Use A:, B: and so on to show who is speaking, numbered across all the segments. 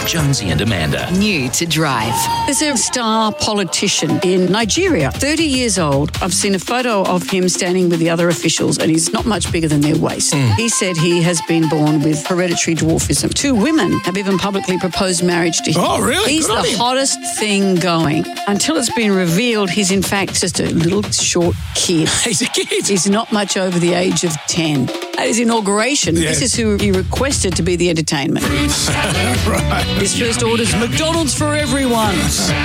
A: Jonesy and Amanda.
B: New to drive.
C: There's a star politician in Nigeria, 30 years old. I've seen a photo of him standing with the other officials and he's not much bigger than their waist. He said he has been born with hereditary dwarfism. 2 women have even publicly proposed marriage to him.
D: Oh, really?
C: He's
D: Good on
C: the
D: him.
C: hottest thing going. Until it's been revealed, he's in fact just a little short kid.
D: He's a kid.
C: He's not much over the age of 10. At his inauguration,
D: Yeah.
C: this is who he requested to be the entertainment.
D: Right.
C: His first order's McDonald's for everyone.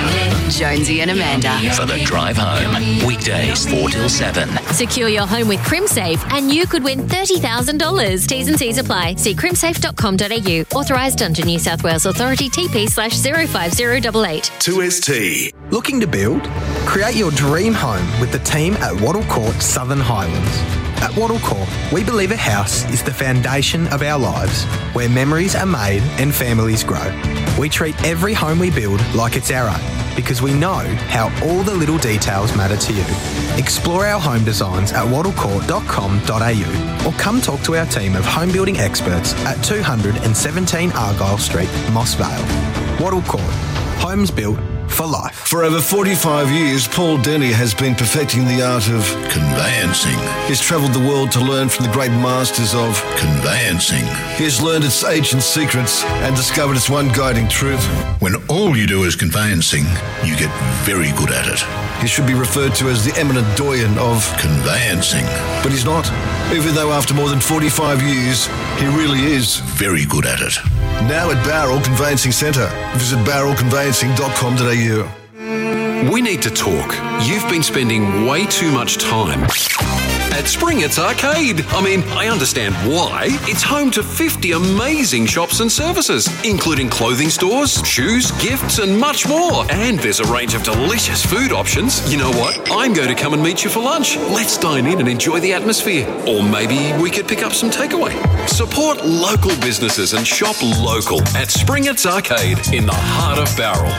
B: Jonesy and Amanda.
A: For the drive home. Weekdays 4 till 7.
E: Secure your home with CrimSafe and you could win $30,000. T's and C's apply. See crimsafe.com.au. Authorised under New South Wales Authority TP/05088.
F: 2ST. Looking to build? Create your dream home with the team at Wattle Court Southern Highlands. At Wattle Court, we believe a house is the foundation of our lives, where memories are made and families grow. We treat every home we build like it's our own, because we know how all the little details matter to you. Explore our home designs at wattlecourt.com.au or come talk to our team of home building experts at 217 Argyle Street, Moss Vale. Wattle Court. Homes built for life.
G: For over 45 years, Paul Denny has been perfecting the art of
H: Conveyancing.
G: He's travelled the world to learn from the great masters of
H: Conveyancing.
G: He has learned its ancient secrets and discovered its one guiding truth.
H: When all you do is conveyancing, you get very good at it.
G: He should be referred to as the eminent doyen of
H: Conveyancing.
G: but he's not. Even though after more than 45 years, he really is.
H: Very good at it.
G: Now at Barrel Conveyancing Centre. Visit barrelconveyancing.com.au.
I: We need to talk. You've been spending way too much time at Springett's Arcade. I mean, I understand why. It's home to 50 amazing shops and services, including clothing stores, shoes, gifts, and much more. And there's a range of delicious food options. You know what? I'm going to come and meet you for lunch. Let's dine in and enjoy the atmosphere. Or maybe we could pick up some takeaway. Support local businesses and shop local at Springett's Arcade in the heart of Barrel.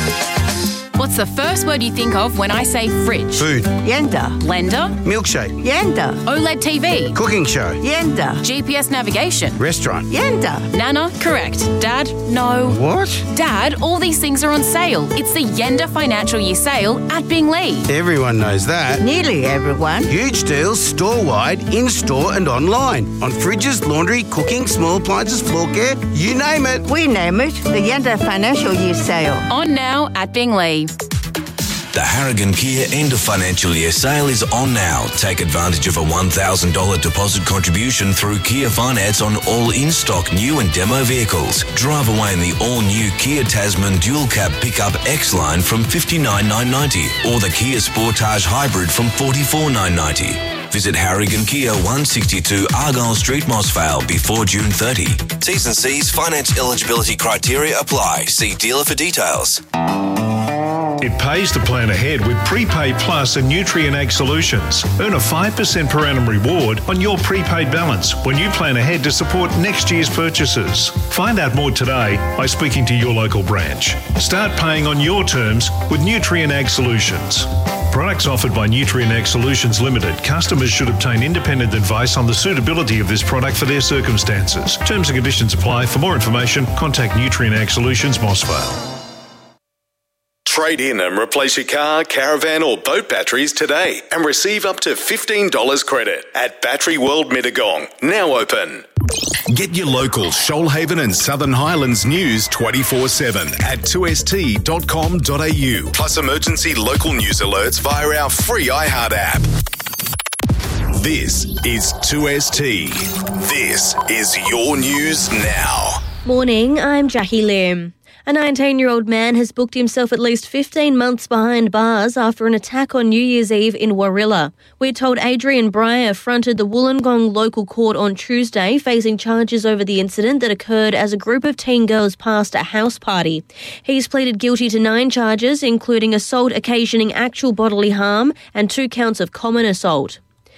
J: What's the first word you think of when I say fridge?
K: Food.
J: Yenda. Blender.
K: Milkshake.
J: Yenda. OLED TV.
K: Cooking show.
J: Yenda. GPS navigation.
K: Restaurant.
J: Yenda. Nana, correct. Dad, no.
K: What?
J: Dad, all these things are on sale. It's the Yenda Financial Year Sale at Binglee.
K: Everyone knows that.
L: Nearly everyone.
K: Huge deals store-wide, in-store and online. On fridges, laundry, cooking, small appliances, floor care, you name it.
L: We name it the Yenda Financial Year Sale.
J: On now at Binglee.
M: The Harrigan Kia End of Financial Year Sale is on now. Take advantage of a $1,000 deposit contribution through Kia Finance on all in-stock new and demo vehicles. Drive away in the all-new Kia Tasman Dual Cab Pickup X-Line from $59,990 or the Kia Sportage Hybrid from $44,990. Visit Harrigan Kia 162 Argyle Street, Moss Vale before June 30. T's and C's finance eligibility criteria apply. See dealer for details.
N: It pays to plan ahead with Prepaid Plus and Nutrien Ag Solutions. Earn a 5% per annum reward on your prepaid balance when you plan ahead to support next year's purchases. Find out more today by speaking to your local branch. Start paying on your terms with Nutrien Ag Solutions. Products offered by Nutrien Ag Solutions Limited. Customers should obtain independent advice on the suitability of this product for their circumstances. Terms and conditions apply. For more information, contact Nutrien Ag Solutions, Moss Vale.
F: Trade in and replace your car, caravan or boat batteries today and receive up to $15 credit at Battery World Mittagong. Now open.
O: Get your local Shoalhaven and Southern Highlands news 24/7 at 2st.com.au. Plus emergency local news alerts via our free iHeart app. This is 2ST. This is your news now.
P: Morning, I'm Jackie Lim. A 19-year-old man has booked himself at least 15 months behind bars after an attack on New Year's Eve in Warilla. We're told Adrian Breyer fronted the Wollongong local court on Tuesday, facing charges over the incident that occurred as a group of teen girls passed a house party. He's pleaded guilty to 9 charges, including assault occasioning actual bodily harm and 2 counts of common assault.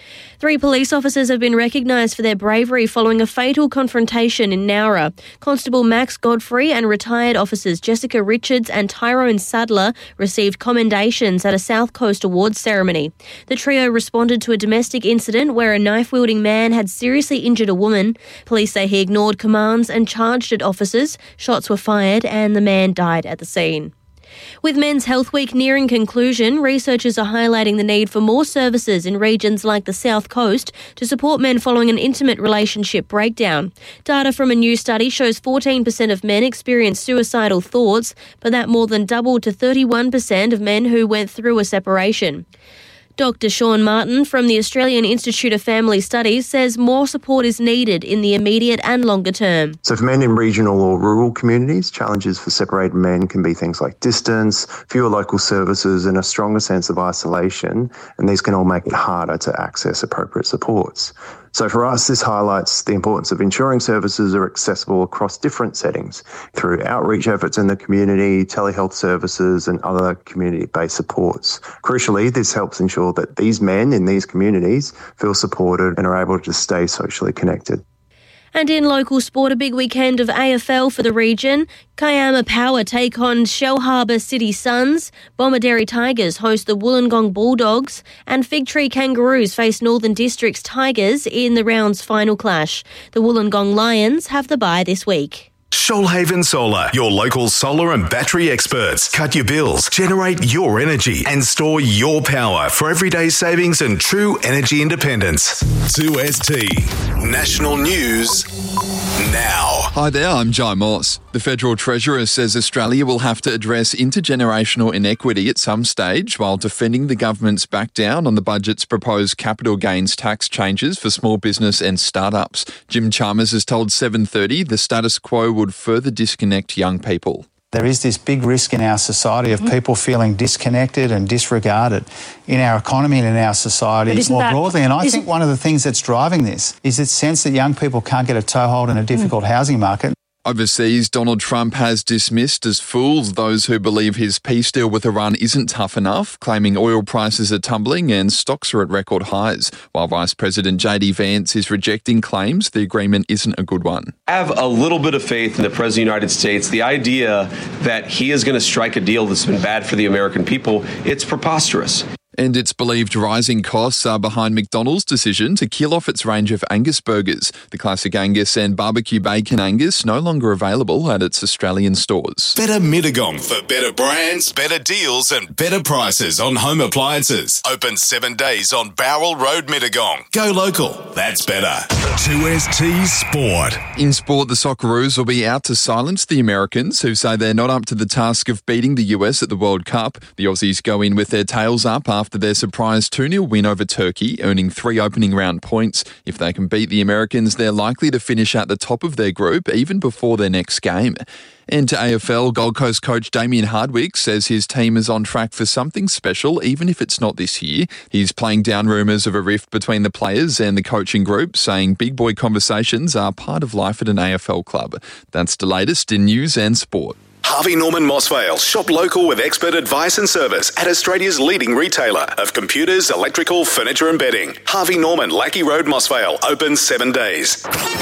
P: 3 police officers have been recognised for their bravery following a fatal confrontation in Nowra. Constable Max Godfrey and retired officers Jessica Richards and Tyrone Sadler received commendations at a South Coast Awards ceremony. The trio responded to a domestic incident where a knife-wielding man had seriously injured a woman. Police say he ignored commands and charged at officers. Shots were fired and the man died at the scene. With Men's Health Week nearing conclusion, researchers are highlighting the need for more services in regions like the South Coast to support men following an intimate relationship breakdown. Data from a new study shows 14% of men experience suicidal thoughts, but that more than doubled to 31% of men who went through a separation. Dr. Sean Martin from the Australian Institute of Family Studies says more support is needed in the immediate and longer term.
Q: So for men in regional or rural communities, challenges for separated men can be things like distance, fewer local services and a stronger sense of isolation, and these can all make it harder to access appropriate supports. So for us, this highlights the importance of ensuring services are accessible across different settings through outreach efforts in the community, telehealth services and other community-based supports. Crucially, this helps ensure that these men in these communities feel supported and are able to stay socially connected.
P: And in local sport, a big weekend of AFL for the region. Kiama Power take on Shellharbour City Suns. Bomaderry Tigers host the Wollongong Bulldogs. And Fig Tree Kangaroos face Northern District's Tigers in the round's final clash. The Wollongong Lions have the bye this week.
O: Shoalhaven Solar, your local solar and battery experts. Cut your bills, generate your energy and store your power for everyday savings and true energy independence. 2ST National News now.
R: Hi there, I'm Jai Moss. The Federal Treasurer says Australia will have to address intergenerational inequity at some stage while defending the government's back down on the budget's proposed capital gains tax changes for small business and startups. Jim Chalmers has told 730 the status quo would further disconnect young people.
S: There is this big risk in our society of people feeling disconnected and disregarded in our economy and in our society more broadly. And I think one of the things that's driving this is this sense that young people can't get a toehold in a difficult housing market.
R: Overseas, Donald Trump has dismissed as fools those who believe his peace deal with Iran isn't tough enough, claiming oil prices are tumbling and stocks are at record highs, while Vice President JD Vance is rejecting claims the agreement isn't a good one.
T: I have a little bit of faith in the President of the United States. The idea that he is going to strike a deal that's been bad for the American people, it's preposterous.
R: And it's believed rising costs are behind McDonald's decision to kill off its range of Angus burgers. The classic Angus and barbecue bacon Angus no longer available at its Australian stores.
O: Better Mittagong for better brands, better deals and better prices on home appliances. Open 7 days on Bowral Road, Mittagong. Go local. That's better. 2ST Sport.
R: In sport, the Socceroos will be out to silence the Americans, who say they're not up to the task of beating the US at the World Cup. The Aussies go in with their tails up after their surprise 2-0 win over Turkey, earning 3 opening round points. If they can beat the Americans, they're likely to finish at the top of their group even before their next game. And to AFL, Gold Coast coach Damien Hardwick says his team is on track for something special, even if it's not this year. He's playing down rumours of a rift between the players and the coaching group, saying big boy conversations are part of life at an AFL club. That's the latest in news and sport.
O: Harvey Norman Mossvale. Shop local with expert advice and service at Australia's leading retailer of computers, electrical, furniture and bedding. Harvey Norman, Lackey Road, Mossvale. Open 7 days.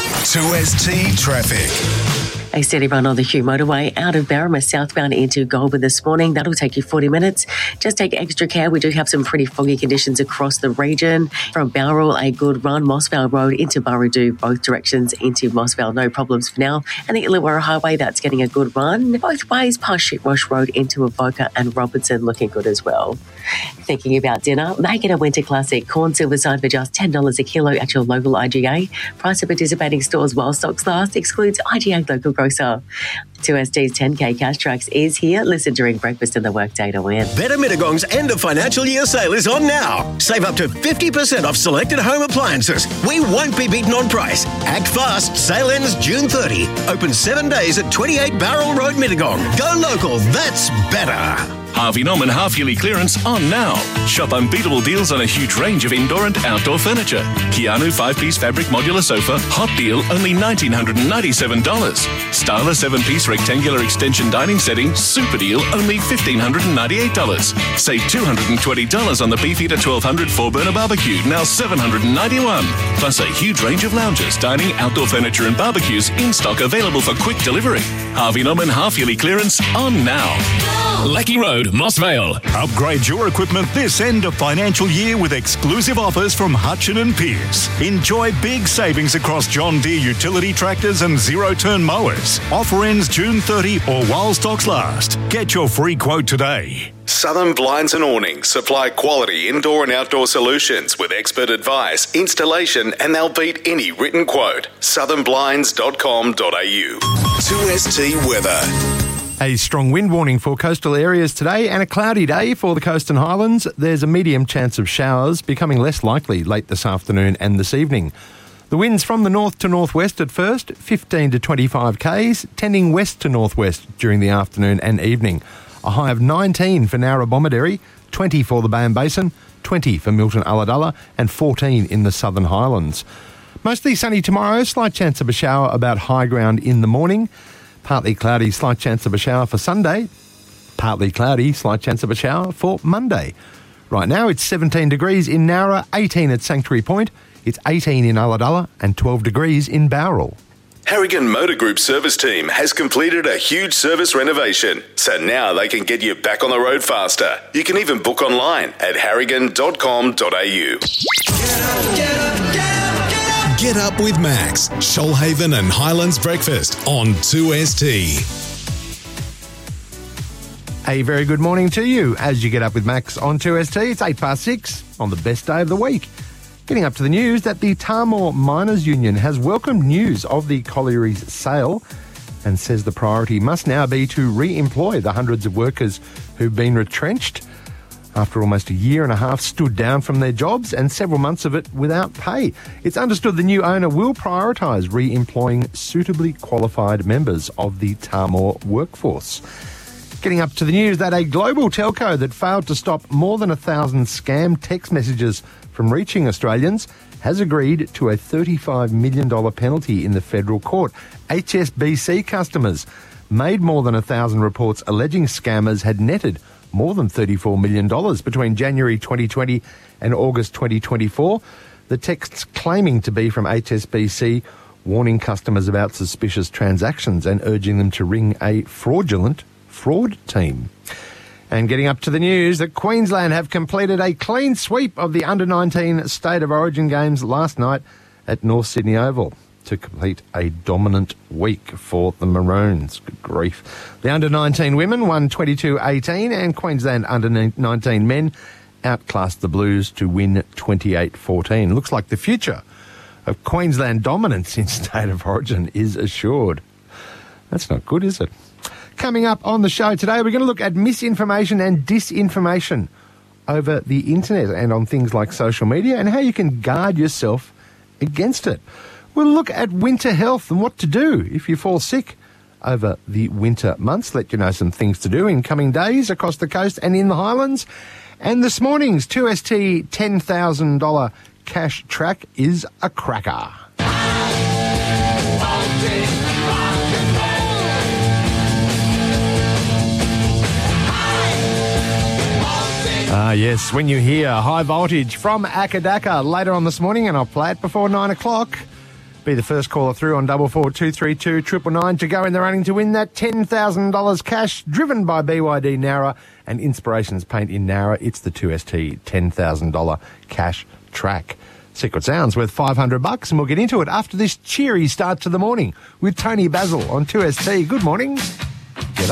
O: 2ST Traffic.
U: A steady run on the Hugh Motorway out of Berrima southbound into Goulburn this morning. That'll take you 40 minutes. Just take extra care. We do have some pretty foggy conditions across the region. From Bowral, a good run. Mossvale Road into Burrardoo, both directions into Mossvale. No problems for now. And the Illawarra Highway, that's getting a good run. Both ways past Shitwash Road into Avoca and Robertson, looking good as well. Thinking about dinner? Make it a winter classic. Corn silverside for just $10 a kilo at your local IGA. Price of participating stores while stocks last. Excludes IGA local grocer. 2ST's 10K Cash Tracks is here. Listen during breakfast and the workday to win.
V: Better Mittagong's end of financial year sale is on now. Save up to 50% off selected home appliances. We won't be beaten on price. Act fast. Sale ends June 30. Open 7 days at 28 Bowral Road, Mittagong. Go local. That's better.
C: Harvey Norman half-yearly clearance on now. Shop unbeatable deals on a huge range of indoor and outdoor furniture. Keanu 5-piece fabric modular sofa, hot deal, only $1,997. Styler 7-piece rectangular extension dining setting, super deal, only $1,598. Save $220 on the Beefeater 1200 4-burner barbecue, now $791. Plus a huge range of lounges, dining, outdoor furniture and barbecues in stock, available for quick delivery. Harvey Norman half-yearly clearance on now.
D: Lecky Road, Moss Vale. Upgrade your equipment this end of financial year with exclusive offers from Hutchin and Pierce. Enjoy big savings across John Deere utility tractors and zero-turn mowers. Offer ends June 30 or while stocks last. Get your free quote today.
O: Southern Blinds and Awnings supply quality indoor and outdoor solutions with expert advice, installation, and they'll beat any written quote. southernblinds.com.au. 2ST weather.
W: A strong wind warning for coastal areas today and a cloudy day for the coast and highlands. There's a medium chance of showers, becoming less likely late this afternoon and this evening. The winds from the north to northwest at first, 15 to 25 k's, tending west to northwest during the afternoon and evening. A high of 19 for Narrabommaderry, 20 for the Bayern Basin, 20 for Milton Ulladulla and 14 in the Southern Highlands. Mostly sunny tomorrow, slight chance of a shower about high ground in the morning. Partly cloudy, slight chance of a shower for Sunday. Partly cloudy, slight chance of a shower for Monday. Right now it's 17 degrees in Nowra, 18 at Sanctuary Point, it's 18 in Ulladulla and 12 degrees in Bowral.
O: Harrigan Motor Group service team has completed a huge service renovation, so now they can get you back on the road faster. You can even book online at harrigan.com.au.
X: Get up with Max, Shoalhaven and Highlands Breakfast on 2ST.
W: A very good morning to you as you get up with Max on 2ST. It's 6:08 on the best day of the week. Getting up to the news that the Tahmoor Miners Union has welcomed news of the colliery's sale and says the priority must now be to re-employ the hundreds of workers who've been retrenched after almost a year and a half stood down from their jobs and several months of it without pay. It's understood the new owner will prioritise re-employing suitably qualified members of the Tahmoor workforce. Getting up to the news that a global telco that failed to stop more than 1,000 scam text messages from reaching Australians has agreed to a $35 million penalty in the federal court. HSBC customers made more than 1,000 reports alleging scammers had netted more than $34 million between January 2020 and August 2024. The texts claiming to be from HSBC warning customers about suspicious transactions and urging them to ring a fraudulent fraud team. And getting up to the news that Queensland have completed a clean sweep of the Under-19 State of Origin games last night at North Sydney Oval to complete a dominant week for the Maroons. Good grief. The Under-19 women won 22-18 and Queensland Under-19 men outclassed the Blues to win 28-14. Looks like the future of Queensland dominance in State of Origin is assured. That's not good, is it? Coming up on the show today, we're going to look at misinformation and disinformation over the internet and on things like social media and how you can guard yourself against it. We'll look at winter health and what to do if you fall sick over the winter months. Let you know some things to do in coming days across the coast and in the Highlands. And this morning's 2ST $10,000 cash track is a cracker. Yes, when you hear High Voltage from Akadaka later on this morning, and I'll play it before 9 o'clock. Be the first caller through on 442329 999 to go in the running to win that $10,000 cash, driven by BYD Nowra and Inspirations Paint in Nowra. It's the 2ST $10,000 cash track. Secret Sounds worth $500, and we'll get into it after this cheery start to the morning with Tony Basil on 2ST. Good morning.